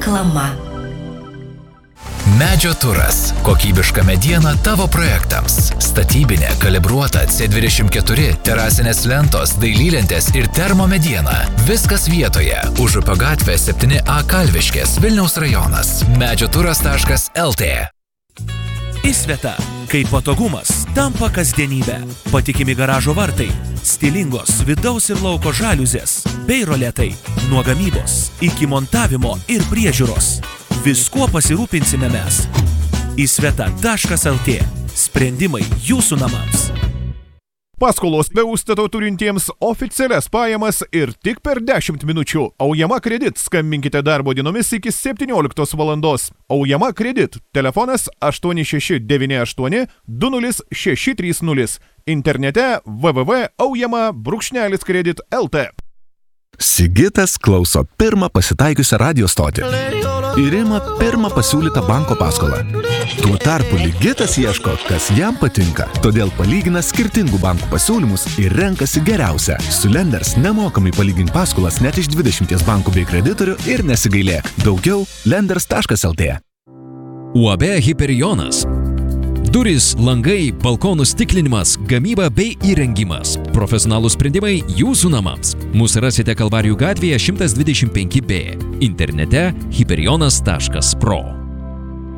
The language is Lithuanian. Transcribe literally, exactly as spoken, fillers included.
Reklama. Medžio turas. Kokybiška mediena tavo projektams. Statybinė, kalibruota C dvidešimt keturi, terasinės lentos, dailylentės ir termomediena. Viskas vietoje. Užupio gatvė septyni A Kalviškės, Vilniaus rajonas. medžio turas taškas L T. Įsveta, kai patogumas tampa kasdienybė. Patikimi garažo vartai, stilingos vidaus ir lauko žaliuzės, bei roletai. Nuo gamybos iki montavimo ir priežiūros. Viskuo pasirūpinsime mes. Įsveta taškas L T. Sprendimai jūsų namams. Paskolos be užstato turintiems oficialias pajamas ir tik per dešimt minučių. Aujama Kredit. Skambinkite darbo dienomis iki septynioliktos valandos. Aujama Kredit. Telefonas aštuoni šeši devyni aštuoni du nulis šeši trys nulis. Internete w w w taškas aujama brūkšnelis kredit taškas L T. Sigitas klauso pirmą pasitaikiusią radio stotį ir ima pirmą pasiūlytą banko paskolą. Tuo tarpu Ligitas ieško, kas jam patinka, todėl palygina skirtingų bankų pasiūlymus ir renkasi geriausią. Su Lenders nemokamai palygink paskolas net iš dvidešimties bankų bei kreditorių ir nesigailėk. Daugiau lenders taškas L T. U A B Hyperionas. Durys, langai, balkonų stiklinimas, gamyba bei įrengimas. Profesionalūs sprendimai jūsų namams. Mūsų rasite Kalvarijų gatvėje šimtas dvidešimt penki B. Internete hyperionas taškas pro.